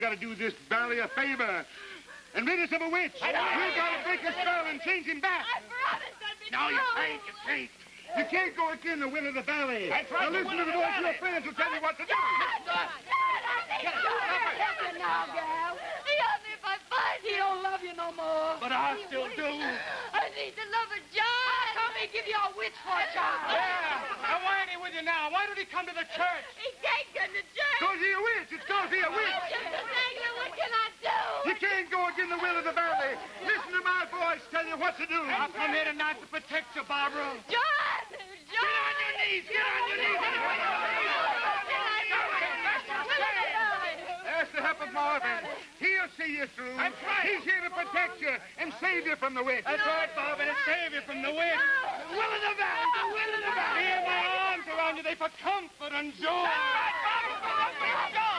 Got to do this Valley a favor and rid us of a witch. We got to break a spell and change him back. I promise I'll be No, you can't. You can't. You can't go against the will of the valley. That's right. Now listen to the voice of your friends who tell you what to do. Help me now, gal. He help me if I find he don't love you no more. But I still do. I need the love of John. Come and give you a witch for a child. Yeah. Now, why ain't he with you now? Why don't he come to the church? He can't get to church. Cause he a witch. It's cause he a witch. Just a beggar. What can I do? You can't go against the will of the valley. Listen to my voice tell you what to do. I come here tonight to protect you, Barbara. John! Get on your knees. Get on your knees. That's the help of Marvin. He'll see you through. That's right. He's here to protect you and save you from the witch. That's right, Marvin. To save you from the wind. The will of the valley. The will of the valley. Here, my arms around you. They for comfort and joy. All right, Bobby,